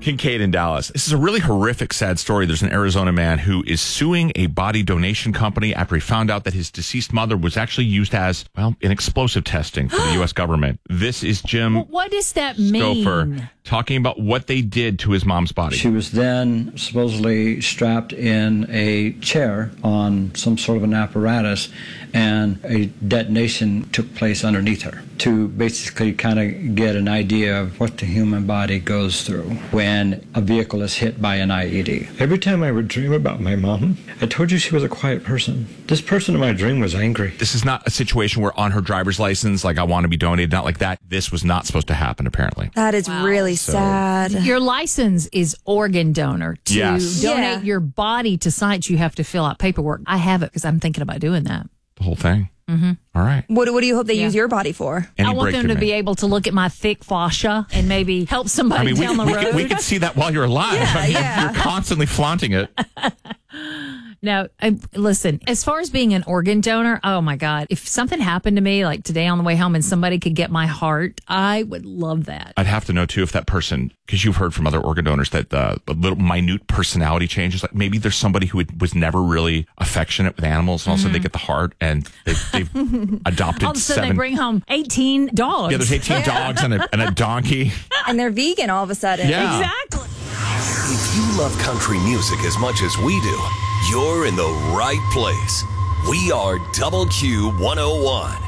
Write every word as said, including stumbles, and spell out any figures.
Kincaid in Dallas. This is a really horrific, sad story. There's an Arizona man who is suing a body donation company after he found out that his deceased mother was actually used as, well, in explosive testing for the U S government. This is Jim Well, what does that mean? Scofer talking about what they did to his mom's body. She was then supposedly strapped in a chair on some sort of an apparatus, and a detonation took place underneath her to basically kind of get an idea of what the human body goes through when a vehicle is hit by an I E D. Every time I would dream about my mom, I told you she was a quiet person. This person in my dream was angry. This is not a situation where on her driver's license, like, I want to be donated, not like that. This was not supposed to happen, apparently. That is Wow. really So- sad. Your license is organ donor. To Yes. donate Yeah. your body to science, you have to fill out paperwork. I have it because I'm thinking about doing that. The whole thing. Mm-hmm. All right. What, what do you hope they Yeah. use your body for? Any I want them breakthrough, to be man. able to look at my thick fascia and maybe help somebody I mean, we, down the we, road. could, we could see that while you're alive. Yeah, I mean, yeah. You're constantly flaunting it. No, I, listen, as far as being an organ donor, oh my God, if something happened to me like today on the way home and somebody could get my heart, I would love that. I'd have to know, too, if that person, because you've heard from other organ donors that the, the little minute personality changes, like maybe there's somebody who was never really affectionate with animals, and also they get the heart, and they've, they've adopted All of a sudden seven. they bring home eighteen dogs. yeah, there's eighteen dogs and a, and a donkey. And they're vegan all of a sudden. Yeah. Exactly. If you love country music as much as we do, you're in the right place. We are Double Q one oh one.